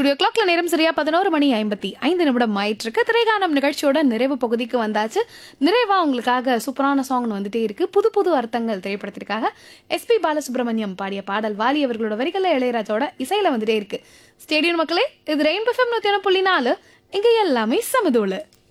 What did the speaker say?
Studio கிளாக்ல நேரம் சரியா 11:55 ஆயிட்டிருக்கு. திரைகானம் நிகழ்ச்சியோட நிறைவு பகுதிக்கு வந்தாச்சு. நிறைவா உங்களுக்காக சூப்பரான சாங் வந்துட்டே இருக்கு. புது புது அர்த்தங்கள் திரைப்படத்திற்காக எஸ்பி பாலசுப்ரமணியம் பாடிய பாடல் வாலி அவர்களோட வரிகள்ல இளையராஜோட இசையில வந்துட்டே இருக்கு. ஸ்டேடியம் மக்களே, இது ரெயின்போ எஃப்எம் 101.4. இங்க எல்லாமே சமதோல.